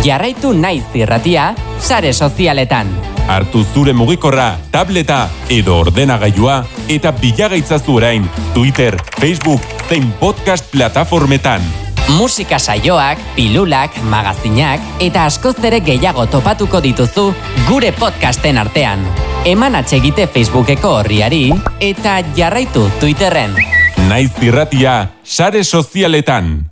Jarraitu Naiz Irratia sare sozialetan. Hartu zure mugikorra, tableta edo ordenagailua eta bilagaitzazu orain Twitter, Facebook zein podcast plataformetan. Musika saioak, pilulak, magazinak eta askoz ere gehiago topatuko dituzu gure podcasten artean. Eman atsegite Facebookeko orriari eta jarraitu Twitterren. Naiz Irratia sare sozialetan.